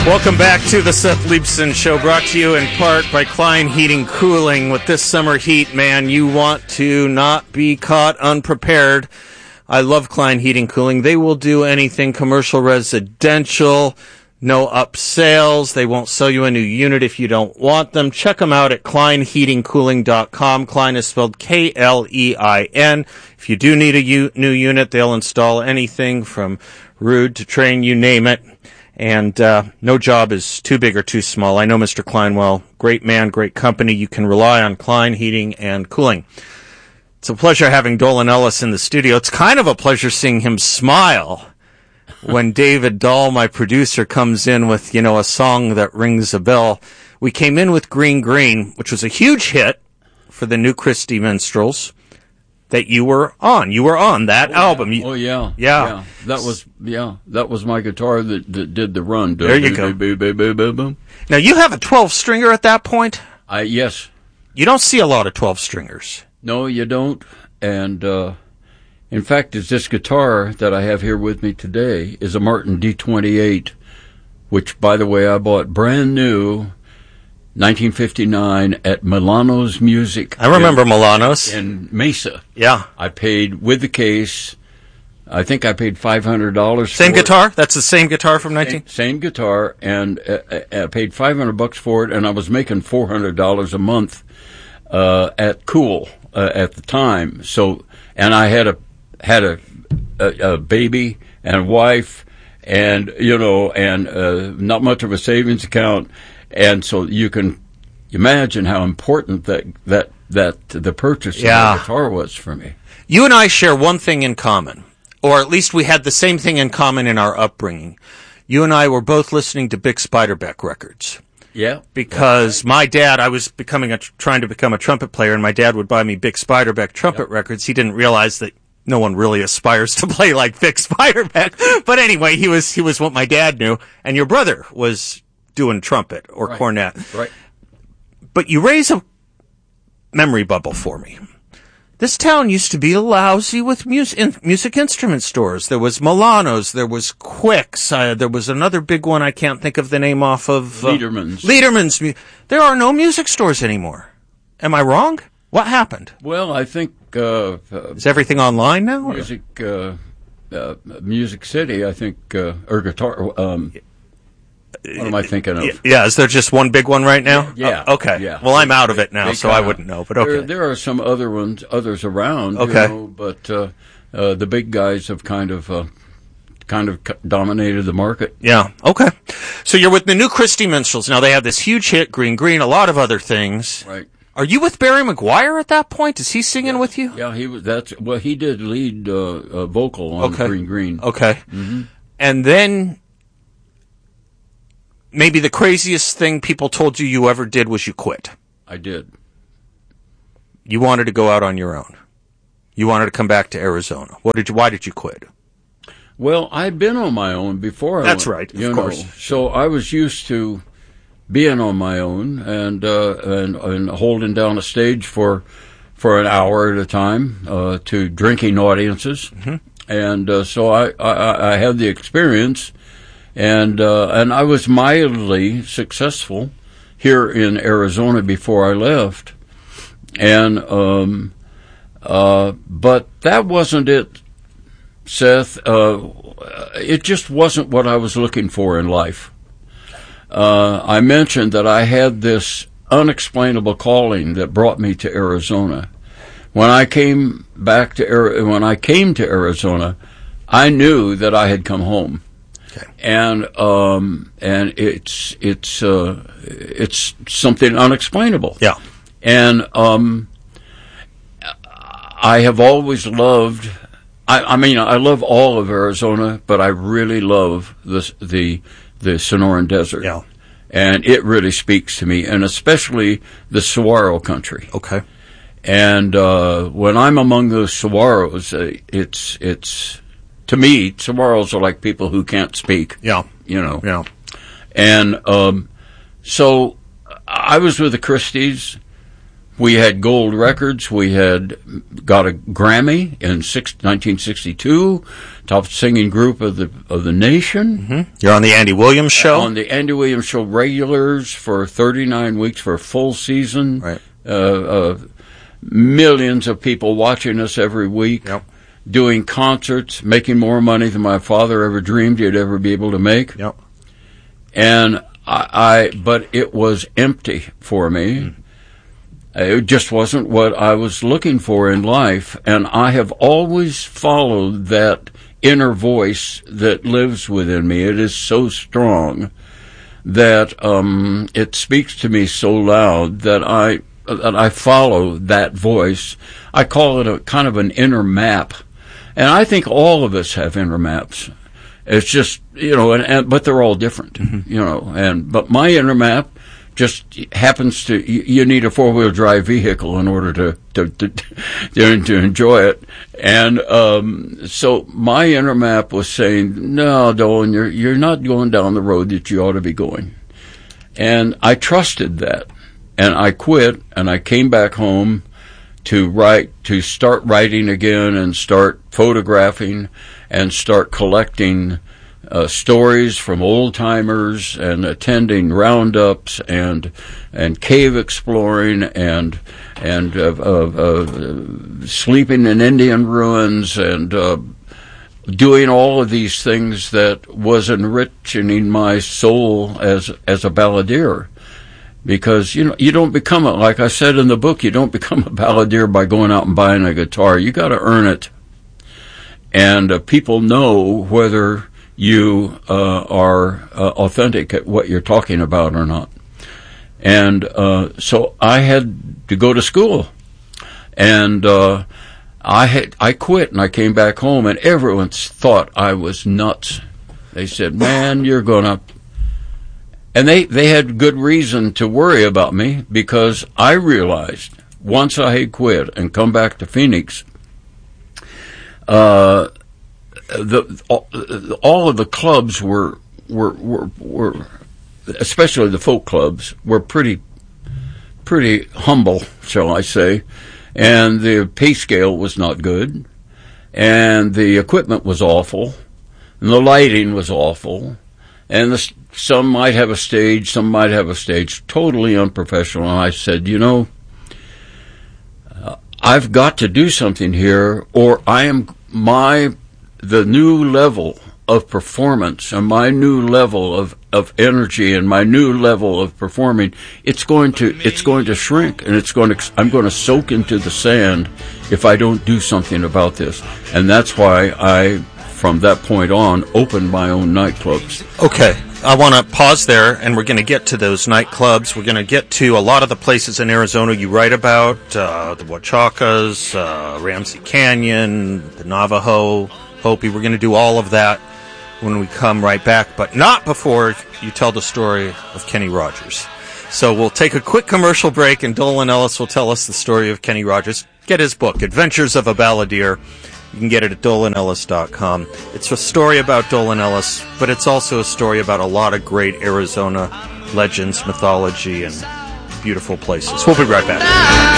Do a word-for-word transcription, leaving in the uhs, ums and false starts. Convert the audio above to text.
Welcome back to the Seth Leibson Show, brought to you in part by Klein Heating Cooling. With this summer heat, man, you want to not be caught unprepared. I love Klein Heating Cooling. They will do anything commercial, residential, no upsales. They won't sell you a new unit if you don't want them. Check them out at klein heating cooling dot com. Klein is spelled K L E I N. If you do need a u- new unit, they'll install anything from Rude to Train, you name it. And uh, no job is too big or too small. I know Mister Klein well. Great man, great company. You can rely on Klein Heating and Cooling. It's a pleasure having Dolan Ellis in the studio. It's kind of a pleasure seeing him smile when David Dahl, my producer, comes in with, you know, a song that rings a bell. We came in with Green Green, which was a huge hit for the New Christie Minstrels. That you were on. You were on that oh, album. Yeah. Oh, yeah. yeah. Yeah. That was, yeah, that was my guitar that, that did the run. There you go. Boom, boom, boom, boom, boom. Now, you have a twelve-stringer at that point? I, yes. You don't see a lot of twelve-stringers. No, you don't. And, uh, in fact, it's this guitar that I have here with me today is a Martin D twenty-eight, which, by the way, I bought brand new nineteen fifty-nine at Milano's Music. I remember in, Milano's. In Mesa. Yeah. I paid with the case, I think I paid five hundred dollars Same for guitar? it. That's the same guitar from nineteen? Same, same guitar, and uh, I paid five hundred bucks for it, and I was making four hundred dollars a month uh, at Cool uh, at the time. So, and I had a had a, a, a baby and wife, and, you know, and uh, not much of a savings account. And so you can imagine how important that that that the purchase yeah. of the guitar was for me. You and I share one thing in common, or at least we had the same thing in common in our upbringing. You and I were both listening to Big Spiderbeck records. Yeah. Because my dad, I was becoming a, trying to become a trumpet player, and my dad would buy me Big Spiderbeck trumpet yep. records. He didn't realize that no one really aspires to play like Big Spiderbeck. But anyway, he was he was what my dad knew, and your brother was doing trumpet or right. cornet. Right. But you raise a memory bubble for me. This town used to be lousy with music, in, music instrument stores. There was Milano's, there was Quick's, uh, there was another big one I can't think of the name off of. Uh, Liederman's. Liederman's. There are no music stores anymore. Am I wrong? What happened? Well, I think... Uh, uh, Is everything online now? Music, uh, uh, Music City, I think, uh, or Guitar... Um, What am I thinking of? Yeah, is there just one big one right now? Yeah. Oh, okay. Yeah. Well, I'm out of it now, They so kinda, I wouldn't know, but okay. There, there are some other ones, others around, okay. you know, but uh, uh, the big guys have kind of uh, kind of dominated the market. Yeah, okay. So you're with the New Christie Minstrels. Now, they have this huge hit, Green Green, a lot of other things. Right. Are you with Barry McGuire at that point? Is he singing yeah. with you? Yeah, he was. That's well, he did lead uh, uh, vocal on okay. Green Green. Okay. Mm-hmm. And then maybe the craziest thing people told you you ever did was you quit. I did. You wanted to go out on your own. You wanted to come back to Arizona. What did you? Why did you quit? Well, I'd been on my own before. That's I went, right, of you course. Know. So I was used to being on my own and uh, and and holding down a stage for for an hour at a time uh, to drinking audiences, mm-hmm. and uh, so I, I I had the experience, and uh, and I was mildly successful here in Arizona before I left, and um uh but that wasn't it, Seth. Uh, it just wasn't what I was looking for in life. Uh, I mentioned that I had this unexplainable calling that brought me to Arizona. When I came back to when I came to Arizona, I knew that I had come home, okay. and um, and it's it's uh, it's something unexplainable. Yeah, and um, I have always loved. I, I mean, I love all of Arizona, but I really love the the. the Sonoran Desert. Yeah. And it really speaks to me, and especially the saguaro country. Okay. And uh, when I'm among those saguaros, uh, it's, it's, to me, saguaros are like people who can't speak. Yeah. You know. Yeah. And um, so I was with the Christies We had gold records. We had got a Grammy in six, nineteen sixty-two, top singing group of the of the nation. Mm-hmm. You're on the Andy Williams Show? On the Andy Williams Show regulars for thirty-nine weeks for a full season. Right. Uh, uh, millions of people watching us every week. Yep. Doing concerts, making more money than my father ever dreamed he'd ever be able to make. Yep. And I, I but it was empty for me. Mm. It just wasn't what I was looking for in life, and I have always followed that inner voice that lives within me. It is so strong that um, it speaks to me so loud that I that I follow that voice. I call it a kind of an inner map, and I think all of us have inner maps. It's just, you know, and, and but they're all different, mm-hmm. you know. And but my inner map just happens to, you, you need a four-wheel drive vehicle in order to to to, to, to enjoy it. And um, so my inner map was saying, no, Dolan, you're you're not going down the road that you ought to be going. And I trusted that, and I quit, and I came back home to write, to start writing again, and start photographing, and start collecting Uh, stories from old-timers, and attending roundups, and and cave exploring, and and uh, uh, uh, sleeping in Indian ruins, and uh, doing all of these things that was enriching my soul as as a balladeer. Because you know you don't become a, like I said in the book, you don't become a balladeer by going out and buying a guitar. You got to earn it, and uh, people know whether you uh, are uh, authentic at what you're talking about or not. And uh, so I had to go to school, and uh, I had I quit, and I came back home, and everyone thought I was nuts. They said, "Man, you're gonna," and they they had good reason to worry about me, because I realized once I had quit and come back to Phoenix, uh. The all, all of the clubs were, were were were especially the folk clubs were pretty pretty humble, shall I say, and the pay scale was not good, and the equipment was awful, and the lighting was awful, and the, some might have a stage, some might have a stage, totally unprofessional. And I said, you know, uh, I've got to do something here, or I am my the new level of performance and my new level of, of energy and my new level of performing, it's going to it's going to shrink, and it's going to I'm going to soak into the sand if I don't do something about this. And that's why I, from that point on, opened my own nightclubs. Okay, I want to pause there, and we're going to get to those nightclubs. We're going to get to a lot of the places in Arizona you write about, uh, the Huachacas, uh, Ramsey Canyon, the Navajo, Hopi. We're going to do all of that when we come right back, but not before you tell the story of Kenny Rogers. So we'll take a quick commercial break, and Dolan Ellis will tell us the story of Kenny Rogers. Get his book, Adventures of a Balladeer. You can get it at dolan ellis dot com. It's a story about Dolan Ellis, but it's also a story about a lot of great Arizona legends, mythology, and beautiful places. We'll be right back.